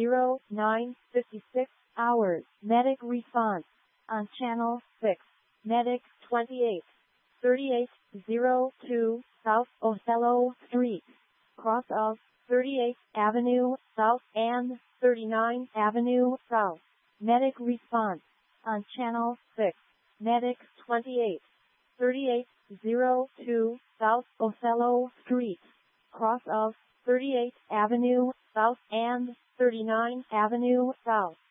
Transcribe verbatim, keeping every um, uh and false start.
zero nine fifty-six hours. Medic response on channel six. Medic twenty-eight thirty-eight oh two South Othello Street, cross of thirty-eighth Avenue South and thirty-ninth Avenue South. Medic response on channel six. Medic twenty-eight thirty-eight oh two South Othello Street, cross of thirty-eighth Avenue South and thirty-ninth Avenue South.